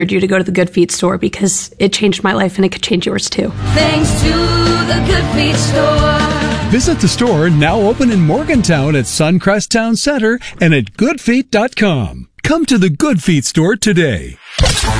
you to go to the Good Feet store because it changed my life and it could change yours too. Thanks to the Good Feet store. Visit the store, now open in Morgantown at Suncrest Town Center and at goodfeet.com. Come to the Good Feet store today.